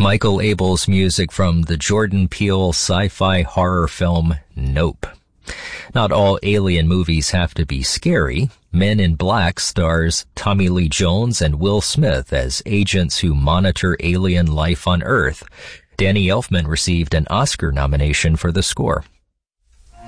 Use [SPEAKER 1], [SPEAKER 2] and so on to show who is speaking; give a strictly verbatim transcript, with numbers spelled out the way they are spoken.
[SPEAKER 1] Michael Abels' music from the Jordan Peele sci-fi horror film Nope. Not all alien movies have to be scary. Men in Black stars Tommy Lee Jones and Will Smith as agents who monitor alien life on Earth. Danny Elfman received an Oscar nomination for the score.